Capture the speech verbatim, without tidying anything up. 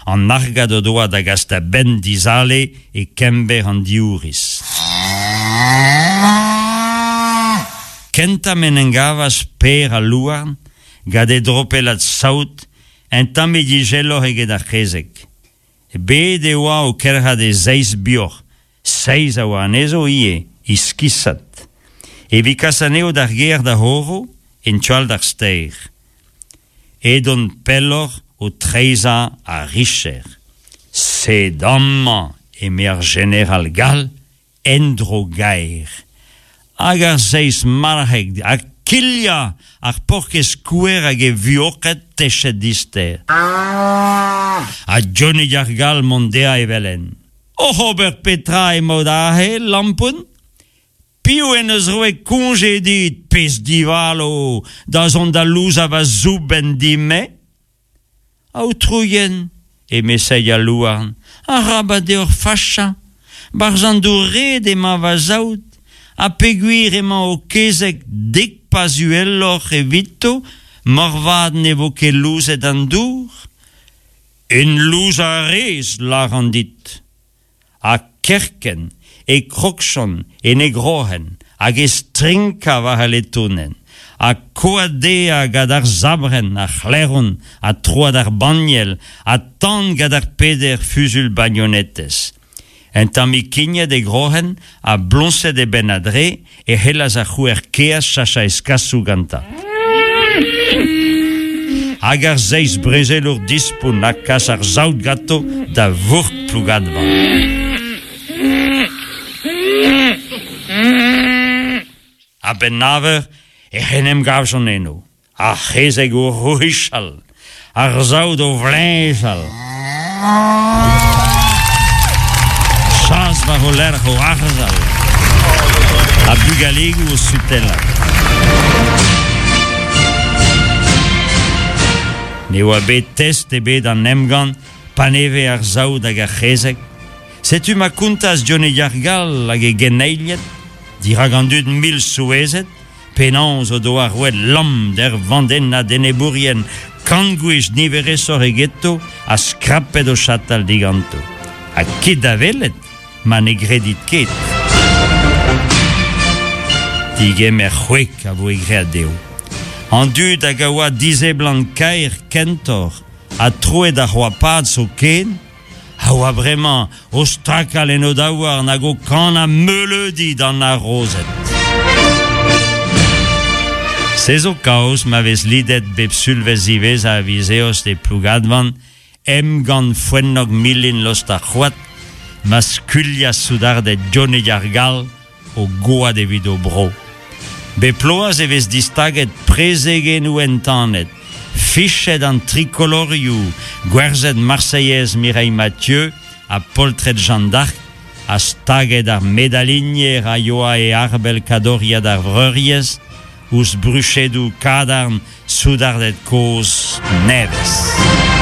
an argad o doa da gasta ben dizale e kember an diuris. Kenta menengavas per a luarn, gade dropelat saut, en tamme digelor eget ar c'hezek. Be de oa o kerha de zeiz bior, seiz a oa anezo ie, iskissat. E vi kasaneo d'ar ger da horo, en tchal d'ar steir. Edon pellor o treiza a richer. Se damma e mer general gal, endro gair. Hag ar zeiz marheg, a kilja ar porkez kouer hag e vioket techet dister. A Johnny Jargal mondea e velen. O Robert Petra e mod ahe lampun? Piu en eus roe congedit pez divalo da zon da louz a va zou ben dime? A ou trouyen e mesei a louarn, a rabade ur facha, barzan dou red e ma va zaout, a peguir emañ o kezek dek pazuellor e vito, morvad ne vo ket louzet an dour? En louz a rez, la randit. A kerken, e krokson, e negrohen, hag e strinka war a letonen, a koadea gad ar zabren, a c'hleron, a troad ar baniel, a tan gad ar peder fusul bagnonettes. En tami kined e grohen, a blonset e ben adre, e helaz a c'houer keas chacha eskassou ganta. Hag ar zeiz brezel ur dispoun a kas ar zaout gato da vourk plougad van. A ben naver e c'henem gav son eno. A c'hezeg o rouichal, ar zaout o vlenchal. Chas va o lerch o arzal. A bugaleg o sutella. Ne oa bet test e bet an emgan, paneve ar zaout hag ar c'hezeg. Setu ma kountas Johnny Jargal hag e geneillet, diragandud mil souezet, penans o do ar oued lam der vanden a denebourien, kangouiz niveresor e ghetto, a skrapet o chatal diganto. A ket da velet, ma ne gredit ket. Digem er c'hwek a vo e gre a deo. An dud hag a oa dizeblan kaer kentor, a troet a c'hoapad so ken, a oa bremañ o stakal en o daouar nag o kan a meuledi dan a rozet. Se zo kaoz ma vez lidet bep sulvez zivez a avizeos de plougadvan, em gant fwennog milin lost ar c'hoat, ma skulia soudardet Johnny Jargal o goad evit o bro. Be ploaz e vez distaget prezegen ou entanet, fichet an tricoloriou, gwerzet Marseillaise Mireille Mathieu, a poltret Jeanne d'Arc, a staget ar medalinier a yoa e arbel kadoria d'ar vreuriez, ouz bruchedou kadarn soudardet koz neves.